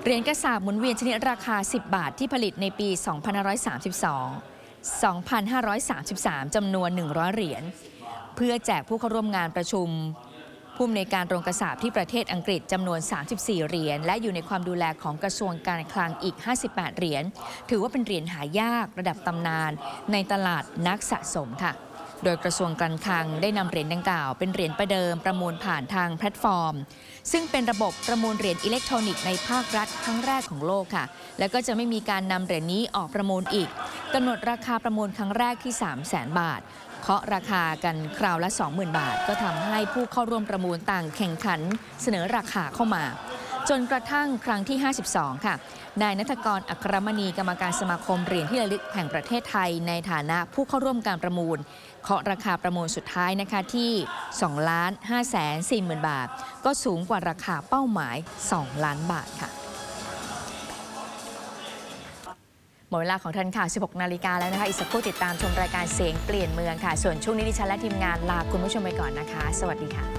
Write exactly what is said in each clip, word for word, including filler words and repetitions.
เหรียญกระสาบหมุนเวียนชนิดราคาสิบบาทที่ผลิตในปี สองพันห้าร้อยสามสิบสอง สองพันห้าร้อยสามสิบสาม จำนวน หนึ่งร้อย เหรียญเพื่อแจกผู้เข้าร่วมงานประชุมผู้อำนวยการโรงกระสาบที่ประเทศอังกฤษจำนวน สามสิบสี่ เหรียญและอยู่ในความดูแลของกระทรวงการคลังอีก ห้าสิบแปด เหรียญถือว่าเป็นเหรียญหายากระดับตำนานในตลาดนักสะสมค่ะโดยกระทรวงการคลังได้นำเหรียญดังกล่าวเป็นเหรียญประเดิมประมูลผ่านทางแพลตฟอร์มซึ่งเป็นระบบประมูลเหรียญอิเล็กทรอนิกส์ในภาครัฐครั้งแรกของโลกค่ะและก็จะไม่มีการนำเหรียญนี้ออกประมูลอีกกำหนดราคาประมูลครั้งแรกที่ สามแสน บาทเคาะราคากันคราวละ สองหมื่น บาทก็ทำให้ผู้เข้าร่วมประมูลต่างแข่งขันเสนอราคาเข้ามาจนกระทั่งครั้งที่ ห้าสิบสอง ค่ะนายณัฐกร อัครมณีกรรมการสมาคมเหรียญที่ระลึกแห่งประเทศไทยในฐานะผู้เข้าร่วมการประมูลเคาะราคาประมูลสุดท้ายนะคะที่ สองล้านห้าแสนสี่หมื่น บาทก็สูงกว่าราคาเป้าหมาย สองล้านบาทค่ะหมดเวลาของทันข่าว สิบหก นาฬิกาแล้วนะคะอีกสักครู่ติดตามชมรายการเสียงเปลี่ยนเมืองค่ะส่วนช่วงนี้ดิฉันและทีมงานลาคุณผู้ชมไปก่อนนะคะสวัสดีค่ะ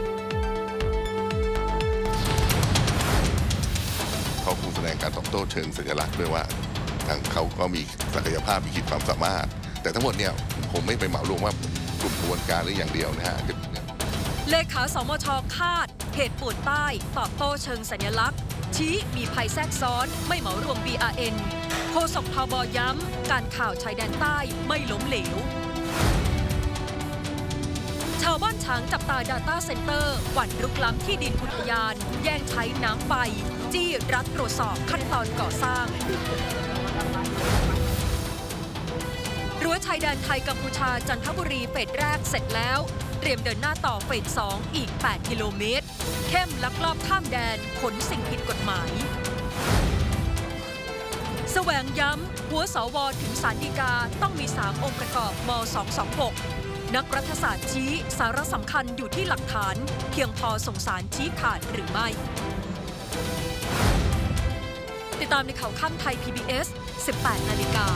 เขาคงแสดงการตอบโต้เชิงสัญลักษณ์ด้วยว่าทางเขาก็มีศักยภาพมีขีดความสามารถแต่ทั้งหมดเนี่ยผมไม่ไปเหมารวมว่ากลุ่มกระบวนการหรืออย่างเดียวนะฮะเลขาสมช.คาดเหตุปูนใต้ตอบโต้เชิงสัญลักษณ์ชี้มีภัยแทรกซ้อนไม่เหมารวม บี อาร์ เอ็น โฆษกทบย้ำการข่าวชายแดนใต้ไม่ล้มเหลวชาวบ้านช้างจับตา Data Center หวั่นรุกล้ำที่ดินอุทยานแย่งใช้น้ำไฟจี้รัฐตรวจสอบขั้นตอนก่อสร้างรั้วชายแดนไทยกัมพูชาจันทบุรีเฟสแรกเสร็จแล้วเตรียมเดินหน้าต่อเฟสสองอีกแปดกิโลเมตรเข้มลักลอบข้ามแดนขนสิ่งผิดกฎหมายแสวงย้ำหัวสวถึงศาลฎีกาต้องมีสามองค์ประกอบมสองสองหกนักรัฐศาสตร์ชี้สาระสำคัญอยู่ที่หลักฐานเพียงพอส่งสารชี้ขาดหรือไม่ติดตามในข่าวค่ำไทย พี บี เอส สิบแปด นาฬิกา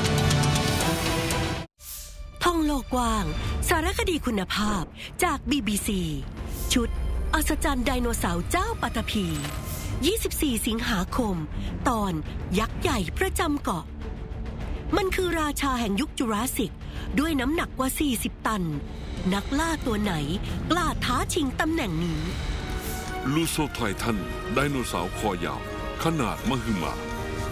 ท่องโลกกว้างสารคดีคุณภาพจาก บี บี ซี ชุดอัศจรรย์ไดโนเสาร์เจ้าปัตภียี่สิบสี่ สิงหาคมตอนยักษ์ใหญ่ประจำเกาะมันคือราชาแห่งยุคจูราสสิกด้วยน้ำหนักกว่าสี่สิบตันนักล่าตัวไหนกล้าท้าชิงตำแหน่งนี้ลูโซไททันไดโนเสาร์คอยาวขนาดมหึมา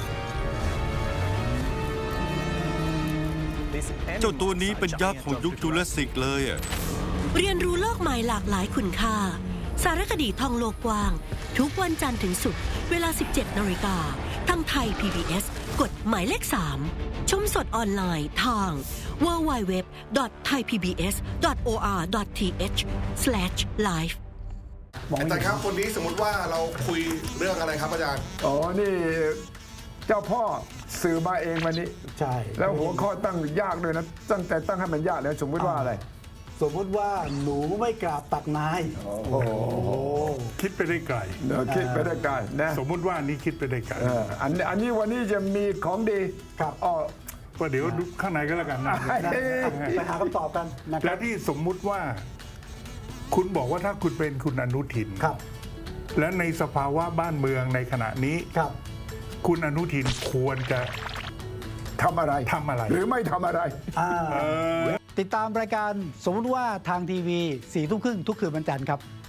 เจ้าตัวนี้เป็นยักษ์ของยุคจูราสสิกเลยอ่ะเรียนรู้โลกใหม่หลากหลายคุณค่าสารคดีท่องโลกกว้างทุกวันจันทร์ถึงศุกร์เวลา สิบเจ็ด นาฬิกาทางไทย พี บี เอส กดหมายเลขสามชมสดออนไลน์ทาง ดับเบิลยู ดับเบิลยู ดับเบิลยู ดอท ไทยพีบีเอส ดอท โอ อาร์ ดอท ที เอช สแลช ไลฟ์อาจารย์ครับคนนี้สมมติว่าเราคุยเรื่องอะไรครับอาจารย์อ๋อนี่เจ้าพ่อสื่อมาเองวันนี้ใช่แล้วหัวข้อตั้งยากด้วยนะตั้งแต่ตั้งให้มันยากแล้วสมมติว่าอะไรสมมติว่าหนูไม่กราบตักนายโอ้โหคิดไปได้ไกลคิดไปได้ไกลนะสมมติว่านี้คิดไปได้ไกลอันอันนี้วันนี้จะมีของดีครับอ๋อก็เดี๋ยวดูข้างในก็แล้วกันนะไปหาคำตอบกันและที่สมมุติว่าคุณบอกว่าถ้าคุณเป็นคุณอนุทินครับและในสภาวะบ้านเมืองในขณะนี้ครับคุณอนุทินควรจะทำอะไรทำอะไรหรือไม่ทำอะไรติดตามรายการสมมติว่าทางทีวีสี่ทุ่มครึ่งทุกคืนวันจันทร์ครับ